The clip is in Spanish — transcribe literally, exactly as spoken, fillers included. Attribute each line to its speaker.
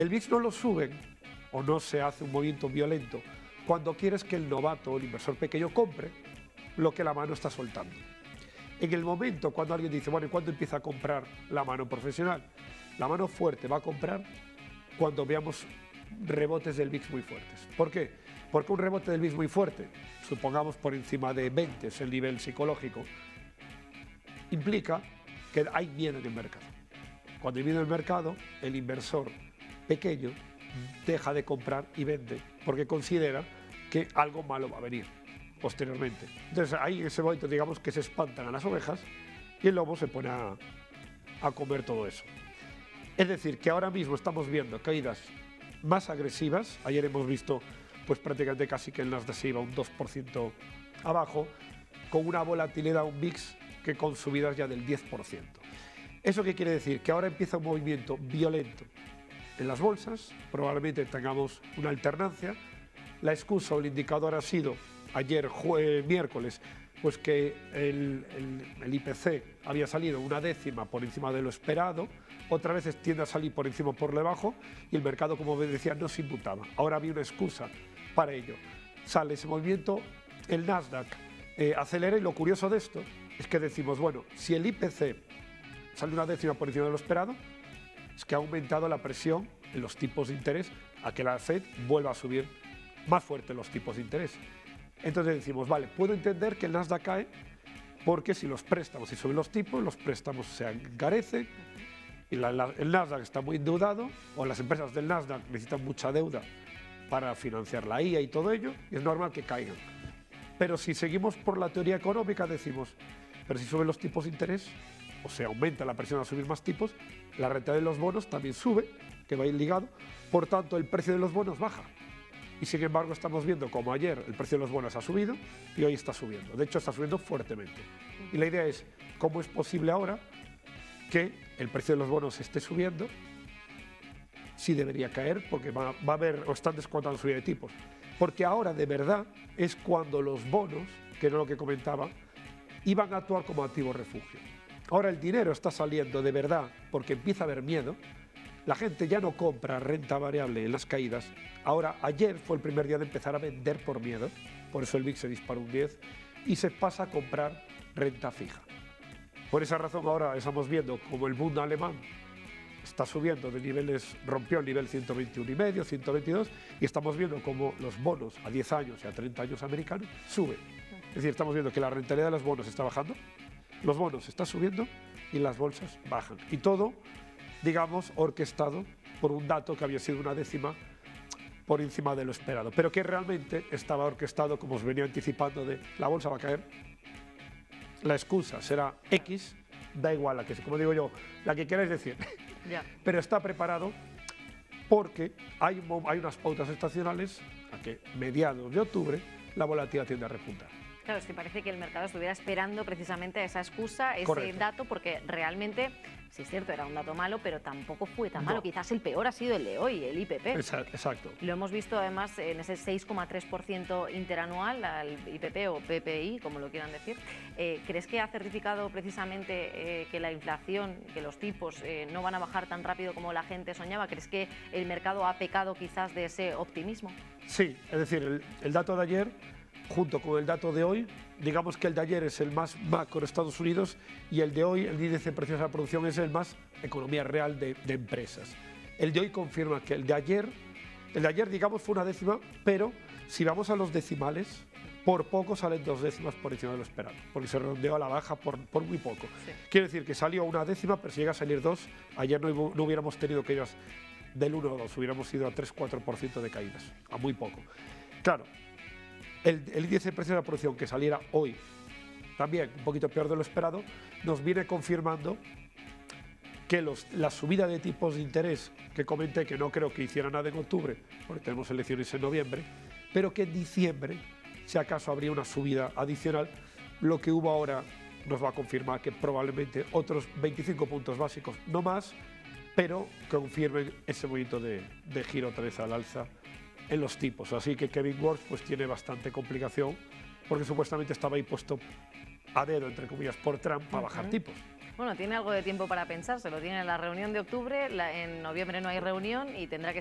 Speaker 1: El V I X no lo suben o no se hace un movimiento violento cuando quieres que el novato o el inversor pequeño compre lo que la mano está soltando. En el momento cuando alguien dice, bueno, ¿y cuándo empieza a comprar la mano profesional? La mano fuerte va a comprar cuando veamos rebotes del V I X muy fuertes. ¿Por qué? Porque un rebote del V I X muy fuerte, supongamos por encima de veinte es el nivel psicológico, implica que hay miedo en el mercado. Cuando hay miedo en el mercado, el inversor pequeño deja de comprar y vende porque considera que algo malo va a venir posteriormente. Entonces ahí en ese momento digamos que se espantan a las ovejas y el lobo se pone a, a comer todo eso. Es decir, que ahora mismo estamos viendo caídas más agresivas. Ayer hemos visto pues prácticamente casi que el Nasdaq se iba un dos por ciento abajo, con una volatilidad, un V I X que con subidas ya del diez por ciento. ¿Eso qué quiere decir? Que ahora empieza un movimiento violento en las bolsas, probablemente tengamos una alternancia. La excusa o el indicador ha sido ayer jue, miércoles, pues que el, el, el I P C había salido una décima por encima de lo esperado, otra vez tiende a salir por encima o por debajo y el mercado, como decía, no se imputaba. Ahora había una excusa para ello. Sale ese movimiento, el Nasdaq eh, acelera y lo curioso de esto es que decimos, bueno, si el I P C sale una décima por encima de lo esperado, es que ha aumentado la presión en los tipos de interés a que la Fed vuelva a subir más fuerte los tipos de interés. Entonces decimos, vale, puedo entender que el Nasdaq cae porque si los préstamos, si suben los tipos, los préstamos se encarecen y la, la, el Nasdaq está muy endeudado o las empresas del Nasdaq necesitan mucha deuda para financiar la I A y todo ello, y es normal que caigan. Pero si seguimos por la teoría económica decimos, pero si suben los tipos de interés, o sea, aumenta la presión a subir más tipos, la rentabilidad de los bonos también sube, que va a ir ligado, por tanto el precio de los bonos baja. Y sin embargo estamos viendo como ayer el precio de los bonos ha subido y hoy está subiendo. De hecho está subiendo fuertemente. Y la idea es, ¿cómo es posible ahora que el precio de los bonos esté subiendo? Sí debería caer porque va, va a haber, o están descontando subida de tipos. Porque ahora de verdad es cuando los bonos, que era lo que comentaba, iban a actuar como activo refugio. Ahora el dinero está saliendo de verdad porque empieza a haber miedo. La gente ya no compra renta variable en las caídas. Ahora, ayer fue el primer día de empezar a vender por miedo, por eso el V I X se disparó un diez y se pasa a comprar renta fija. Por esa razón ahora estamos viendo como el Bund alemán está subiendo de niveles, rompió el nivel ciento veintiuno y medio, ciento veintidós y estamos viendo como los bonos a diez años y a treinta años americanos suben. Es decir, estamos viendo que la rentabilidad de los bonos está bajando, los bonos están subiendo y las bolsas bajan. Y todo, digamos, orquestado por un dato que había sido una décima por encima de lo esperado, pero que realmente estaba orquestado, como os venía anticipando, de la bolsa va a caer, la excusa será X, da igual la que, como digo yo, la que queráis decir, yeah. Pero está preparado porque hay, hay unas pautas estacionales a que mediados de octubre la volatilidad tiende a repuntar.
Speaker 2: Claro, es que parece que el mercado estuviera esperando precisamente esa excusa, ese
Speaker 1: Correcto.
Speaker 2: dato, porque realmente, sí es cierto, era un dato malo, pero tampoco fue tan no. malo. Quizás el peor ha sido el de hoy, el I P P.
Speaker 1: Exacto.
Speaker 2: Lo hemos visto además en ese seis coma tres por ciento interanual, al I P P o P P I, como lo quieran decir. Eh, ¿Crees que ha certificado precisamente eh, que la inflación, que los tipos eh, no van a bajar tan rápido como la gente soñaba? ¿Crees que el mercado ha pecado quizás de ese optimismo?
Speaker 1: Sí, es decir, el, el dato de ayer, junto con el dato de hoy, digamos que el de ayer es el más macro Estados Unidos y el de hoy, el índice de precios de la producción, es el más economía real de, de empresas. El de hoy confirma que el de ayer, el de ayer digamos fue una décima, pero si vamos a los decimales, por poco salen dos décimas por encima de lo esperado, porque se redondeó a la baja por, por muy poco. Sí. Quiere decir que salió una décima, pero si llega a salir dos, ayer no, no hubiéramos tenido caídas del uno o dos, hubiéramos ido a tres cuatro por ciento de caídas, a muy poco. Claro. El, el índice de precios de la producción que saliera hoy, también un poquito peor de lo esperado, nos viene confirmando que los, la subida de tipos de interés que comenté, que no creo que hiciera nada en octubre, porque tenemos elecciones en noviembre, pero que en diciembre, si acaso habría una subida adicional, lo que hubo ahora nos va a confirmar que probablemente otros veinticinco puntos básicos, no más, pero confirmen ese movimiento de, de giro otra vez al alza en los tipos. Así que Kevin Warsh pues tiene bastante complicación porque supuestamente estaba ahí puesto a dedo, entre comillas, por Trump para uh-huh. bajar tipos.
Speaker 2: Bueno, tiene algo de tiempo para pensárselo. Tiene la reunión de octubre, la, en noviembre no hay reunión y tendrá que